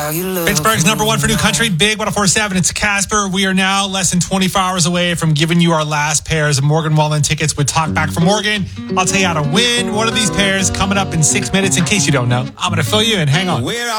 Pittsburgh's number one for new country, Big 104.7. It's Casper. We are now less than 24 hours away from giving you our last pairs of Morgan Wallen tickets with Talk Back from Morgan. I'll tell you how to win one of these pairs coming up in 6 minutes. In case you don't know, I'm going to fill you in. Hang on.